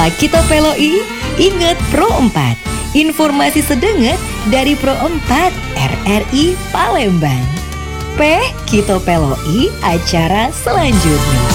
Setelah kita peloi, ingat Pro 4. Informasi sedenget dari Pro 4 RRI Palembang. Kita peloi acara selanjutnya.